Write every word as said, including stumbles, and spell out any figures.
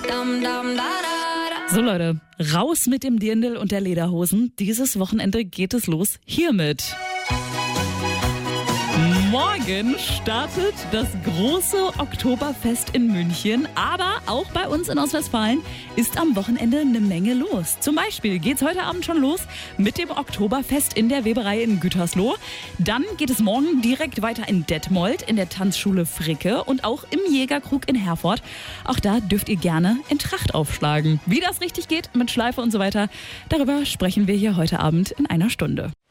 So Leute, raus mit dem Dirndl und der Lederhosen. Dieses Wochenende geht es los hiermit. Morgen startet das große Oktoberfest in München, aber auch bei uns in Ostwestfalen ist am Wochenende eine Menge los. Zum Beispiel geht's heute Abend schon los mit dem Oktoberfest in der Weberei in Gütersloh. Dann geht es morgen direkt weiter in Detmold, in der Tanzschule Fricke und auch im Jägerkrug in Herford. Auch da dürft ihr gerne in Tracht aufschlagen. Wie das richtig geht mit Schleife und so weiter, darüber sprechen wir hier heute Abend in einer Stunde.